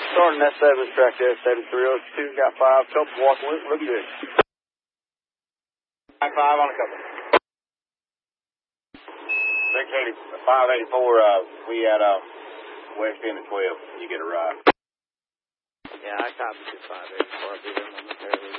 Starting that 7 track there, 7302, got 5, couple walking look good. 5 on a couple. 584, we at West End of 12. You get a ride. Yeah, I copied you 584. I'll be there momentarily.